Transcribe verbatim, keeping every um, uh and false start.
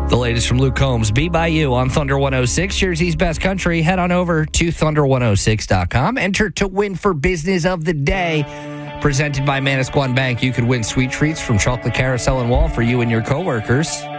The latest from Luke Combs, Be By You on Thunder one oh six, Jersey's best country. Head on over to thunder one oh six dot com. Enter to win for Business of the Day. Presented by Manasquan Bank. You could win sweet treats from Chocolate Carousel and Wall for you and your coworkers.